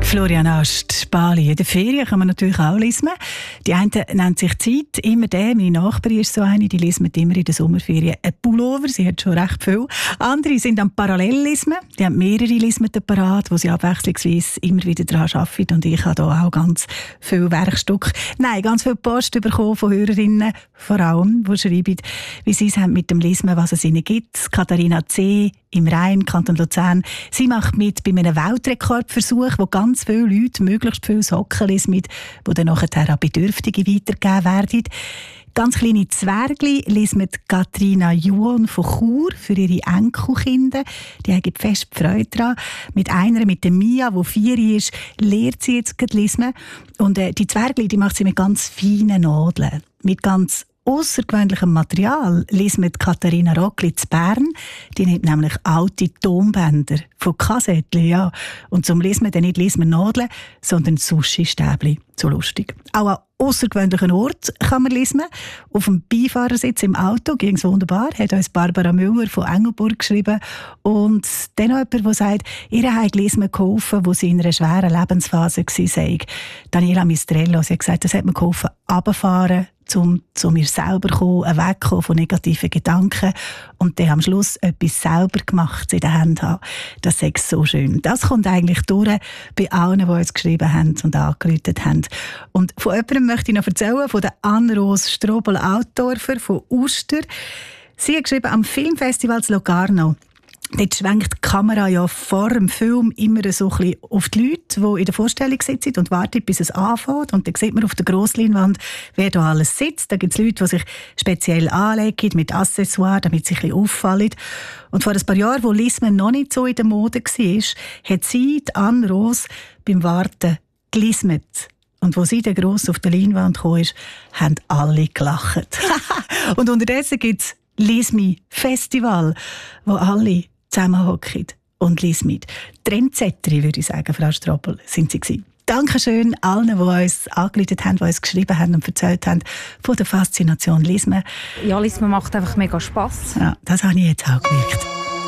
Florian Ast, Bali. In der Ferien kann man natürlich auch lesen. Die eine nennt sich Zeit. Immer der, meine Nachbarin ist so eine, die liest immer in den Sommerferien einen Pullover. Sie hat schon recht viel. Andere sind am Parallelllismen. Die haben mehrere Lismeten parat, wo sie abwechslungsweise immer wieder daran arbeiten. Und ich habe da auch ganz viel Werkstücke. Nein, ganz viel Post bekommen von Hörerinnen, vor allem, die schreiben, wie sie es haben mit dem Lismen, was es ihnen gibt. Katharina C. im Rhein, Kanton Luzern. Sie macht mit bei einem Weltrekordversuch, wo ganz viele Leute möglichst viele Socken lismen, die dann nachher an Bedürftige weitergegeben werden. Ganz kleine Zwergli lismet Katrina Juon von Chur für ihre Enkelkinder. Die haben fest Freude daran. Mit einer, mit der Mia, die 4 ist, lehrt sie jetzt lismen. Und die Zwergli, die macht sie mit ganz feinen Nadeln. Mit ganz aussergewöhnlichem Material lismet Katharina Rockli zu Bern. Die nimmt nämlich alte Tonbänder von Kassettchen, ja. Und zum Lismen dann nicht Nadeln, sondern Sushi-Stäbli. So lustig. Auch an aussergewöhnlichen Ort kann man lismen. Auf dem Beifahrersitz im Auto ging es wunderbar. Hat uns Barbara Müller von Engelburg geschrieben. Und dann noch jemand, der sagt, ihr habt Lismen geholfen, wo sie in einer schweren Lebensphase war. Daniela Mistrello, sie hat gesagt, das hat mir geholfen, runterfahren, um zu mir selber zu kommen, wegkommen von negativen Gedanken und dann am Schluss etwas selber gemacht in der Hand haben. Das ist so schön. Das kommt eigentlich durch bei allen, die uns geschrieben haben und angerufen haben. Und von jemandem möchte ich noch erzählen, von der Anne-Rose Strobel-Altdorfer von Uster. Sie hat geschrieben, am Filmfestival zu Locarno. Dort schwenkt die Kamera ja vor dem Film immer so ein bisschen auf die Leute, die in der Vorstellung sitzen und warten, bis es anfängt. Und dann sieht man auf der Grossleinwand, wer da alles sitzt. Da gibt es Leute, die sich speziell anlegen mit Accessoires, damit sie ein bisschen auffallen. Und vor ein paar Jahren, wo Lismen noch nicht so in der Mode war, hat sie, die Anne-Rose, beim Warten gelismet. Und als sie dann gross auf der Leinwand kam, haben alle gelacht. Und unterdessen gibt es Lismi-Festival, wo alle zusammenhocken und lismen. Trendsetterin, würde ich sagen, Frau Strobel, sind sie gewesen. Dankeschön allen, die uns angerufen haben, die uns geschrieben haben und erzählt haben von der Faszination Lismen. Ja, Lismen macht einfach mega Spass. Ja, das habe ich jetzt auch gemerkt.